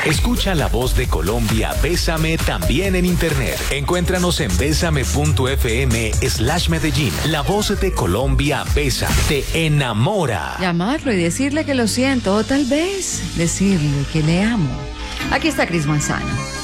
Escucha La Voz de Colombia, Bésame también en internet. Encuéntranos en besame.fm/Medellín. La Voz de Colombia, Besa, te enamora. Llamarlo y decirle que lo siento, o tal vez decirle que le amo. Aquí está Cris Manzano.